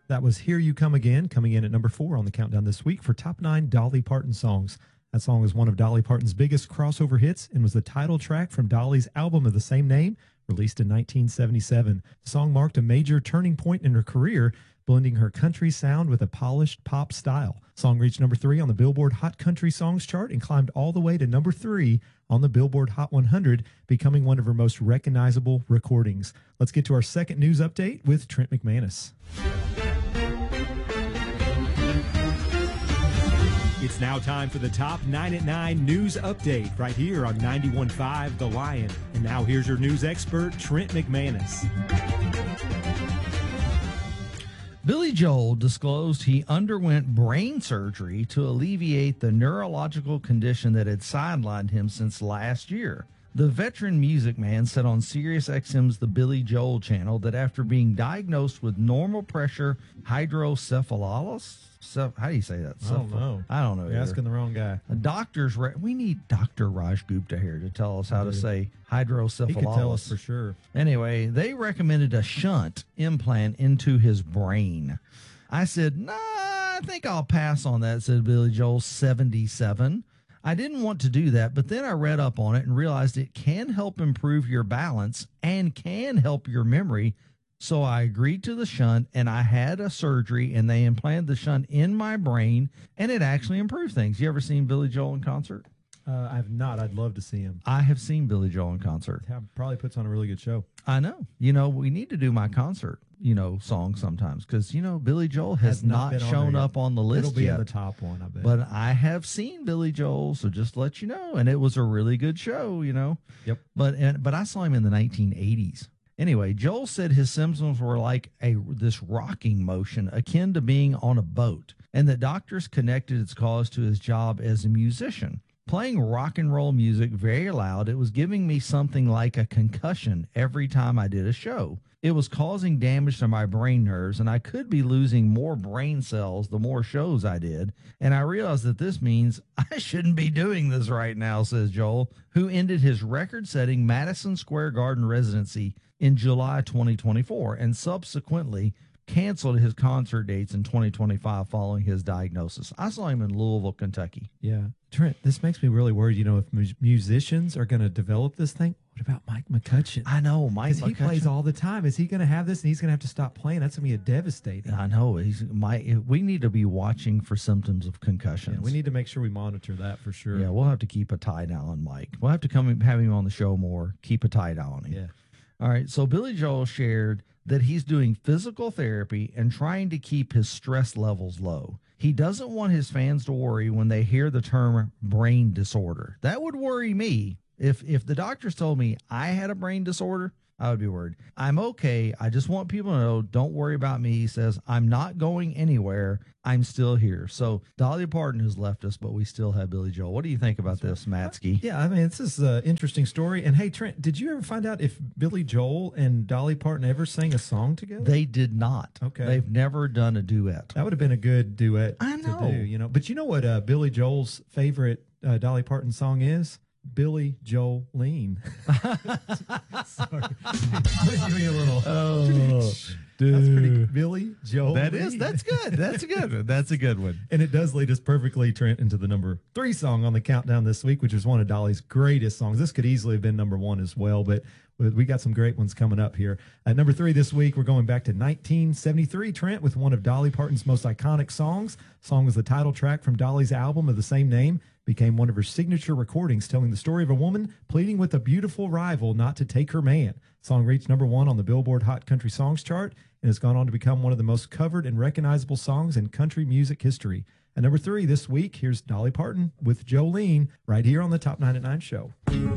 That was Here You Come Again, coming in at number 4 on the countdown this week for top 9 Dolly Parton songs. That song was one of Dolly Parton's biggest crossover hits and was the title track from Dolly's album of the same name, released in 1977. The song marked a major turning point in her career, blending her country sound with a polished pop style. The song reached number 3 on the Billboard Hot Country Songs chart and climbed all the way to number 3 on the Billboard Hot 100, becoming one of her most recognizable recordings. Let's get to our second news update with Trent McManus. It's now time for the Top 9 at 9 news update right here on 91.5 The Lion. And now here's your news expert, Trent McManus. Billy Joel disclosed he underwent brain surgery to alleviate the neurological condition that had sidelined him since last year. The veteran music man said on SiriusXM's The Billy Joel channel that after being diagnosed with normal pressure hydrocephalus, how do you say that? I don't know. I don't know. You're asking the wrong guy. Doctors, we need Dr. Raj Gupta here to tell us how to say hydrocephalus. He could tell us for sure. Anyway, they recommended a shunt implant into his brain. I said, nah, I think I'll pass on that, said Billy Joel, 77. I didn't want to do that, but then I read up on it and realized it can help improve your balance and can help your memory. So I agreed to the shunt, and I had a surgery, and they implanted the shunt in my brain, and it actually improved things. You ever seen Billy Joel in concert? I have not. I'd love to see him. I have seen Billy Joel in concert. Probably puts on a really good show. I know. You know, we need to do my concert, song sometimes because, Billy Joel has not shown up on the list It'll be yet. in the top one, I bet. But I have seen Billy Joel, so just to let you know, and it was a really good show, Yep. But I saw him in the 1980s. Anyway, Joel said his symptoms were like this rocking motion akin to being on a boat, and that doctors connected its cause to his job as a musician. Playing rock and roll music very loud, it was giving me something like a concussion every time I did a show. It was causing damage to my brain nerves, and I could be losing more brain cells the more shows I did. And I realized that this means I shouldn't be doing this right now, says Joel, who ended his record-setting Madison Square Garden residency in July 2024 and subsequently canceled his concert dates in 2025 following his diagnosis. I saw him in Louisville, Kentucky. Yeah. Trent, this makes me really worried. If musicians are going to develop this thing, what about Mike McCutcheon? I know, Mike McCutcheon. He plays all the time. Is he going to have this and he's going to have to stop playing? That's going to be devastating. I know. We need to be watching for symptoms of concussions. Yeah, we need to make sure we monitor that for sure. Yeah, we'll have to keep a tight eye on Mike. We'll have to have him on the show more, keep a tight eye on him. Yeah. All right, so Billy Joel shared that he's doing physical therapy and trying to keep his stress levels low. He doesn't want his fans to worry when they hear the term brain disorder. That would worry me. If the doctors told me I had a brain disorder, I would be worried. I'm okay. I just want people to know, don't worry about me. He says, I'm not going anywhere. I'm still here. So Dolly Parton has left us, but we still have Billy Joel. What do you think about this, Matsky? Yeah, I mean, this is an interesting story. And hey, Trent, did you ever find out if Billy Joel and Dolly Parton ever sang a song together? They did not. Okay. They've never done a duet. That would have been a good duet I know. to do, But you know what Billy Joel's favorite Dolly Parton song is? Billy Joel Lean. Sorry. Give me a little. Oh, dude. That's pretty. Billy Joel That's Lean. good. That's a good one. That's a good one. And it does lead us perfectly, Trent, into the number 3 song on the countdown this week, which is one of Dolly's greatest songs. This could easily have been number 1 as well, but we got some great ones coming up here. At number 3 this week, we're going back to 1973, Trent, with one of Dolly Parton's most iconic songs. The song was the title track from Dolly's album of the same name, became one of her signature recordings, telling the story of a woman pleading with a beautiful rival not to take her man. The song reached number 1 on the Billboard Hot Country Songs chart and has gone on to become one of the most covered and recognizable songs in country music history. At number 3 this week, here's Dolly Parton with Jolene right here on the Top 9 at 9 show.